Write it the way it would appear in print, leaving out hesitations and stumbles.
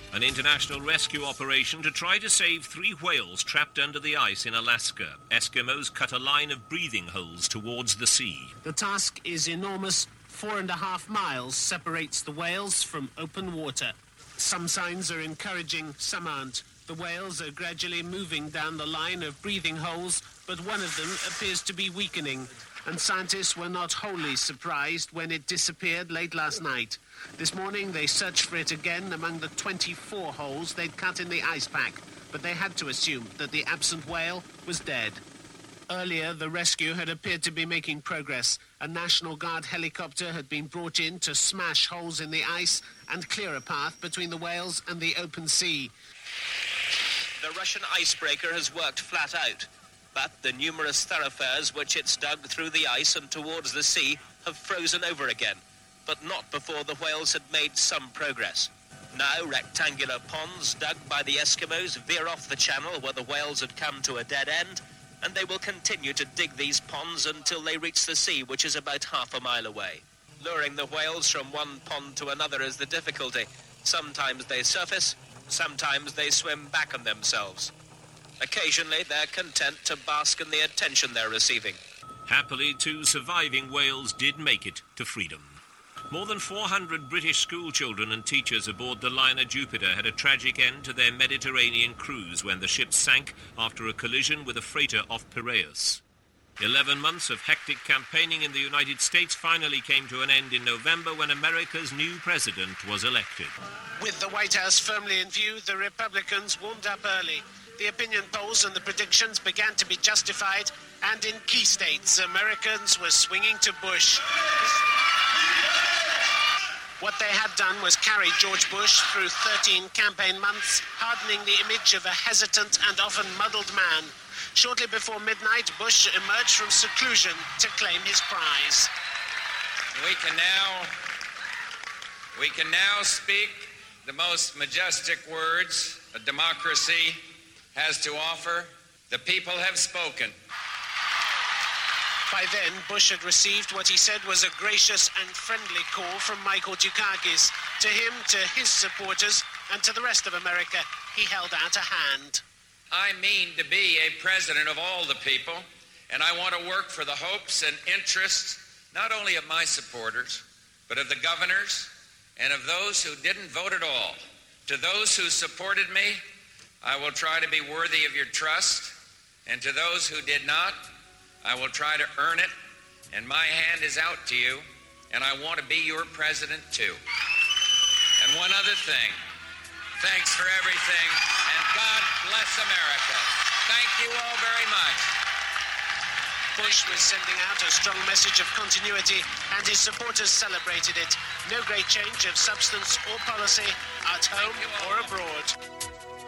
An international rescue operation to try to save 3 whales trapped under the ice in Alaska. Eskimos cut a line of breathing holes towards the sea. The task is enormous. 4.5 miles separates the whales from open water. Some signs are encouraging, some aren't. The whales are gradually moving down the line of breathing holes, but one of them appears to be weakening, and scientists were not wholly surprised when it disappeared late last night. This morning they searched for it again among the 24 holes they'd cut in the ice pack, but they had to assume that the absent whale was dead. Earlier, the rescue had appeared to be making progress. A National Guard helicopter had been brought in to smash holes in the ice and clear a path between the whales and the open sea. The Russian icebreaker has worked flat out, but the numerous thoroughfares which it's dug through the ice and towards the sea have frozen over again, but not before the whales had made some progress. Now rectangular ponds dug by the Eskimos veer off the channel where the whales had come to a dead end, and they will continue to dig these ponds until they reach the sea, which is about half a mile away. Luring the whales from one pond to another is the difficulty. Sometimes they surface, sometimes they swim back on themselves. Occasionally, they're content to bask in the attention they're receiving. Happily, 2 surviving whales did make it to freedom. More than 400 British schoolchildren and teachers aboard the liner Jupiter had a tragic end to their Mediterranean cruise when the ship sank after a collision with a freighter off Piraeus. 11 months of hectic campaigning in the United States finally came to an end in November when America's new president was elected. With the White House firmly in view, the Republicans warmed up early. The opinion polls and the predictions began to be justified, and in key states, Americans were swinging to Bush. What they had done was carry George Bush through 13 campaign months, hardening the image of a hesitant and often muddled man. Shortly before midnight, Bush emerged from seclusion to claim his prize. We can now speak the most majestic words a democracy has to offer. The people have spoken. By then, Bush had received what he said was a gracious and friendly call from Michael Dukakis. To him, to his supporters, and to the rest of America, he held out a hand. I mean to be a president of all the people, and I want to work for the hopes and interests not only of my supporters, but of the governors and of those who didn't vote at all. To those who supported me, I will try to be worthy of your trust, and to those who did not, I will try to earn it, and my hand is out to you, and I want to be your president too. And one other thing, thanks for everything, and God bless America. Thank you all very much. Bush was sending out a strong message of continuity, and his supporters celebrated it. No great change of substance or policy, at home or abroad.